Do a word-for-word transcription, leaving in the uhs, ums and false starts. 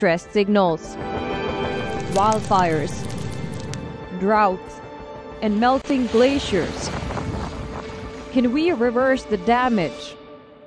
distress signals. Wildfires, droughts, and melting glaciers. Can we reverse the damage?